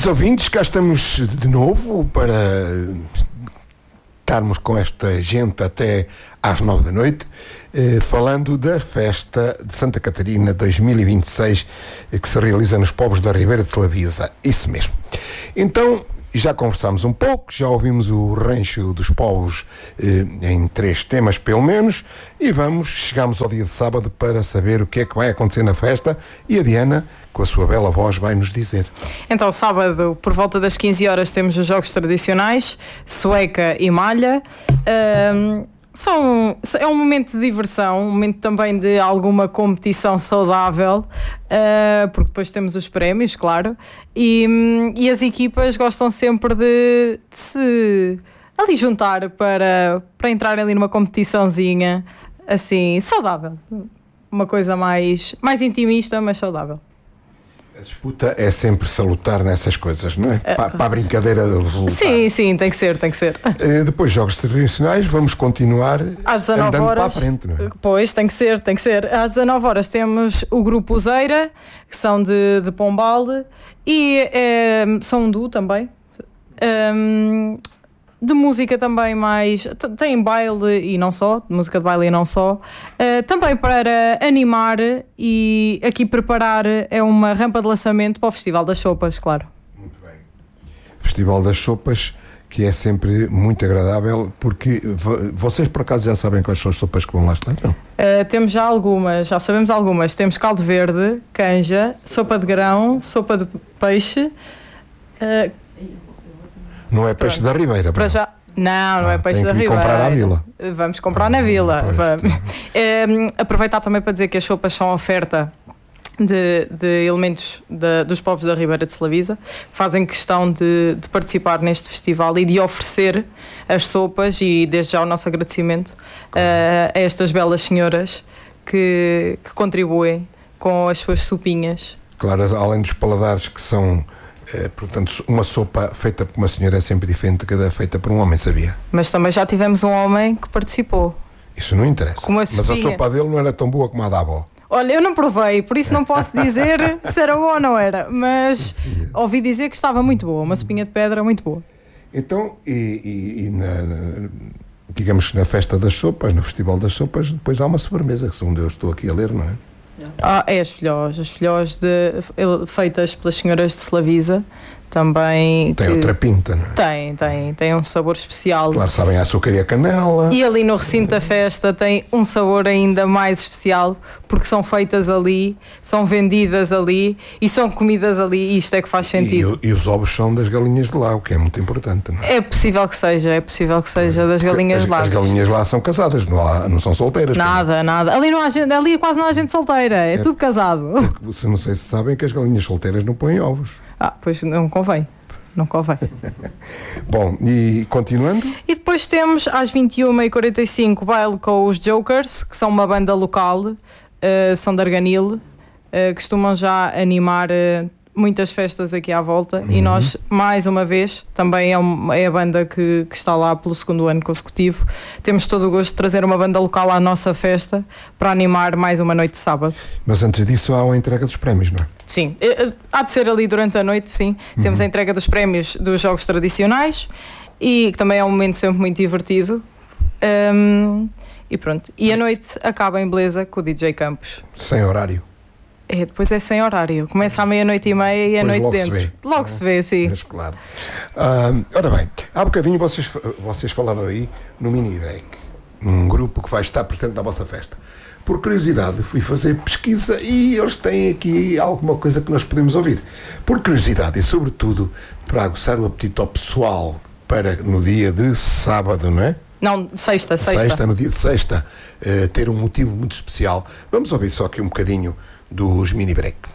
Queridos ouvintes, cá estamos de novo para estarmos com esta gente até às 9 da noite, falando da festa de Santa Catarina 2026, que se realiza nos povos da Ribeira de Slavisa. Isso mesmo. Então, já conversámos um pouco, já ouvimos o rancho dos povos em 3 temas pelo menos, e chegamos ao dia de sábado para saber o que é que vai acontecer na festa, e a Diana, com a sua bela voz, vai nos dizer. Então, sábado, por volta das 15 horas, temos os jogos tradicionais, sueca e malha. É um momento de diversão, um momento também de alguma competição saudável, porque depois temos os prémios, claro, e as equipas gostam sempre de se ali juntar para entrar ali numa competiçãozinha assim, saudável, uma coisa mais intimista, mas saudável. A disputa é sempre salutar nessas coisas, não é? Para a brincadeira do resultado. Sim, tem que ser. Depois, jogos tradicionais, vamos continuar às 19 andando horas, para a frente, não é? Pois, tem que ser. Às 19 horas temos o grupo Useira, que são de Pombal, e são um duo também. De música também mais... Tem baile e não só, de música de baile e não só. Também para animar e aqui preparar uma rampa de lançamento para o Festival das Sopas, claro. Muito bem. Festival das Sopas, que é sempre muito agradável, porque vocês por acaso já sabem quais são as sopas que vão lá estar, não? Temos já sabemos algumas. Temos caldo verde, canja, sopa de grão, sopa de peixe... Não é peixe da Ribeira, para já. Não é peixe da Ribeira. Comprar à vila. Vamos comprar na vila. Aproveitar também para dizer que as sopas são oferta de elementos dos povos da Ribeira de Slavisa, que fazem questão de participar neste festival e de oferecer as sopas, e desde já o nosso agradecimento a estas belas senhoras que contribuem com as suas sopinhas. Claro, além dos paladares que são... portanto, uma sopa feita por uma senhora é sempre diferente da feita por um homem, sabia? Mas também já tivemos um homem que participou. Isso não interessa. Mas a sopa dele não era tão boa como a da avó. Olha, eu não provei, por isso não posso dizer se era boa ou não era, mas ouvi dizer que estava muito boa, uma sopinha de pedra muito boa. Então, digamos que na festa das sopas, no Festival das Sopas, depois há uma sobremesa, que segundo eu estou aqui a ler, não é? É as filhós feitas pelas senhoras de Slavisa também. Tem outra pinta, não é? Tem um sabor especial. Claro, sabem a açúcar e a canela. E ali no recinto da festa tem um sabor ainda mais especial, porque são feitas ali, são vendidas ali e são comidas ali, e isto é que faz sentido. E os ovos são das galinhas de lá, o que é muito importante, não é? É possível que seja das galinhas de lá. As galinhas lá são casadas, não são solteiras. Nada. Ali quase não há gente solteira, é tudo casado. Porque, não sei se sabem que as galinhas solteiras não põem ovos. Pois não convém. Bom, e continuando? E depois temos às 21h45 baile com os Jokers, que são uma banda local, são de Arganil, costumam já animar muitas festas aqui à volta, e nós, mais uma vez, também é a banda que está lá pelo 2º ano consecutivo. Temos todo o gosto de trazer uma banda local à nossa festa para animar mais uma noite de sábado. Mas antes disso há a entrega dos prémios, não é? Sim, há de ser ali durante a noite, sim. Temos a entrega dos prémios dos jogos tradicionais, e que também é um momento sempre muito divertido. E pronto. E a noite acaba em beleza com o DJ Campos. Sem horário? Depois é sem horário. Começa à 00:30 e a noite dentro. Logo se vê, sim. Mas claro. Ora bem, há bocadinho vocês falaram aí no Mini Break, um grupo que vai estar presente na vossa festa. Por curiosidade, fui fazer pesquisa e eles têm aqui alguma coisa que nós podemos ouvir. Por curiosidade e, sobretudo, para aguçar o apetite ao pessoal para no dia de sábado, não é? Não, sexta. No dia de sexta, ter um motivo muito especial. Vamos ouvir só aqui um bocadinho dos Mini Break.